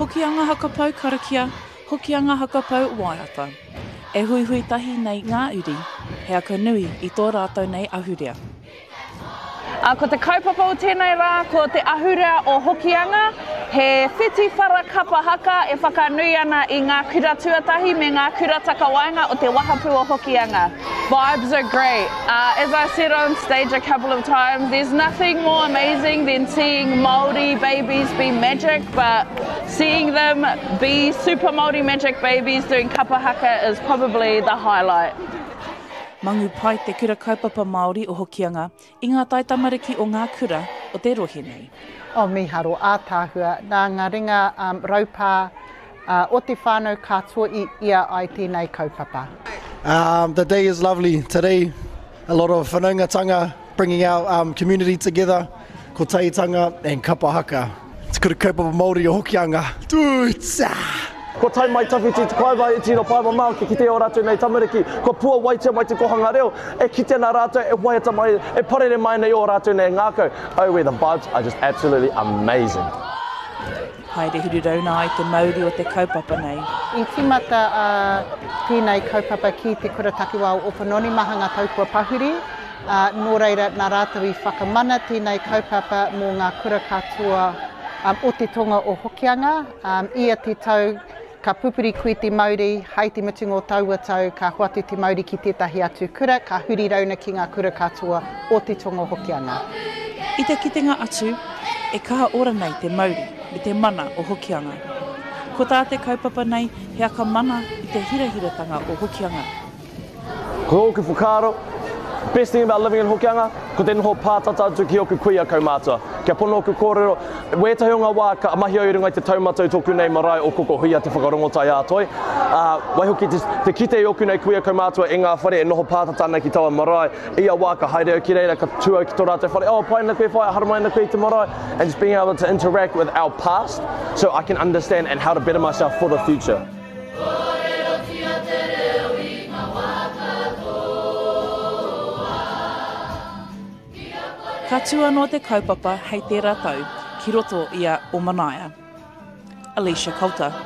Hokianga Hakapau Karakia, Hokianga Hakapau Waiata. E hui hui tahi nei ngā uri, he aka nui I tō rātou nei ahurea. Ko te kaupapa o tēnei rā, ko te ahurea o Hokianga, he whiti whara kapa haka e whakanui ana I ngā kura tuatahi me ngā kura takawaenga o te wahapu o Hokianga. Vibes are great. As I said on stage a couple of times, there's nothing more amazing than seeing Māori babies be magic, but seeing them be super Māori magic babies doing kapa haka is probably the highlight. Mangu pai te kura kaupapa Māori o Hokianga I ngā taitamariki o ngā kura o te rohe nei. O miharo ātāhua, nā ngā ringa raupā o te whānau katoa I ia ai tēnei kaupapa. The day is lovely. Today, a lot of whanaungatanga bringing our community together, ko taitanga and kapa haka. Te kura kaupapa Māori o Hokianga. Tūtsa! Ko tai mai tawhiti te kaiwai iti no paiwa mau ki te o rātou nei tamariki. Ko pua waitea mai te kohanga reo. E kite nā rātou, e waiata mai, e parere mai nei o rātou nei ngākau. Oh, where the vibes are just absolutely amazing. Haere huru rauna ai te Māori o te kaupapa nei. I timata tēnei kaupapa ki te kura takiwā o Opanoni Mahanga Taupua Pahuri. Nō reira nā rātou I whakamana tēnei kaupapa mō ngā kura katoa o te tonga o Hokianga. Ia te tau ka pupuri koe te Māori, hei te mutunga o taua tau, ka hoatu te Māori ki tētahi atu kura, ka huri rauna ki ngā kura katoa o te tonga o Hokianga. I te kitenga atu, e kaha ora nei te Māori me te mana o Hokianga. Ko tā te kaupapa nei, he aka mana I te hirahiratanga o Hokianga. Ko oku whakaro, best thing about living in Hokianga, ko te noho pātata atu ki oku kuia kaumātua. Kia pono oku kōrero, wētahi o ngā wā ka amahi au rungai te taumata tōku nei marae o koko huia te whakarongotai ātoi. Wai hoki te kite I oku nei kuia kaumātua e ngā whare e noho pātata nei ki taua marae. Ia wā ka haere au ki reira, ka tūau ki tō rātou whare, oh pai na koe whai, haramai na koe te marae. And just being able to interact with our past so I can understand and how to better myself for the future. Ka tua no te kaupapa hei tērā tau, ki roto ia o Manaia. Alicia Coulter.